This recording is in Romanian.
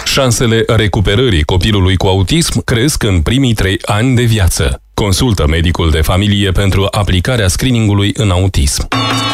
Șansele recuperării copilului cu autism cresc în primii 3 ani de viață. Consultă medicul de familie pentru aplicarea screeningului în autism.